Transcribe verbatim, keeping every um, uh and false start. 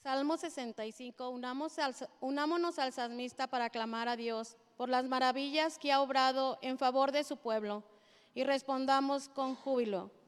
Salmo sesenta y cinco, unamos al- unámonos al salmista para clamar a Dios por las maravillas que ha obrado en favor de su pueblo y respondamos con júbilo.